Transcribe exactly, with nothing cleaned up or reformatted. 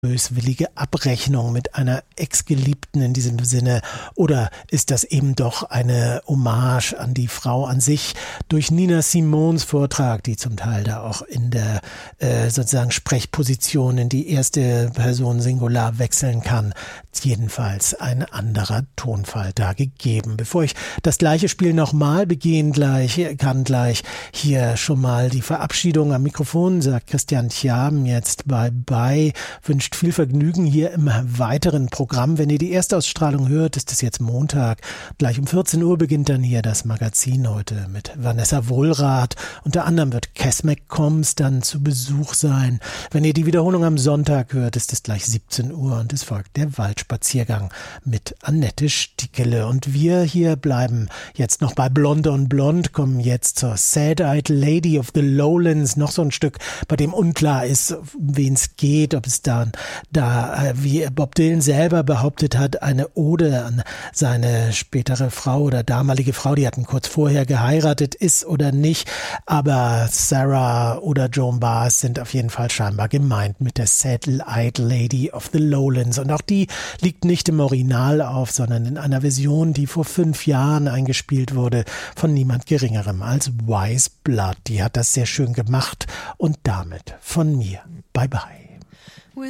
böswillige Abrechnung mit einer Ex-Geliebten in diesem Sinne, oder ist das eben doch eine Hommage an die Frau an sich durch Nina Simons Vortrag, die zum Teil da auch in der äh, sozusagen Sprechposition in die erste Person Singular wechseln kann. Jedenfalls ein anderer Tonfall da gegeben. Bevor ich das gleiche Spiel nochmal begehen gleich, kann gleich hier schon mal die Verabschiedung am Mikrofon, sagt Christian Tjaben jetzt bye bye, wünscht viel Vergnügen hier im weiteren Programm. Wenn ihr die Erstausstrahlung hört, ist es jetzt Montag. Gleich um vierzehn Uhr beginnt dann hier das Magazin heute mit Vanessa Wohlrath. Unter anderem wird Cass McCombs dann zu Besuch sein. Wenn ihr die Wiederholung am Sonntag hört, ist es gleich siebzehn Uhr und es folgt der Waldspaziergang mit Annette Stickele. Und wir hier bleiben jetzt noch bei Blonde on Blond, kommen jetzt zur Sad-Eyed Lady of the Lowlands. Noch so ein Stück, bei dem unklar ist, um wen es geht, ob es dann da, wie Bob Dylan selber behauptet hat, eine Ode an seine spätere Frau oder damalige Frau, die hatten kurz vorher geheiratet, ist oder nicht. Aber Sarah oder Joan Baez sind auf jeden Fall scheinbar gemeint mit der Sad-Eyed Lady of the Lowlands. Und auch die liegt nicht im Original auf, sondern in einer Version, die vor fünf Jahren eingespielt wurde von niemand Geringerem als Wise Blood. Die hat das sehr schön gemacht und damit von mir. Bye bye.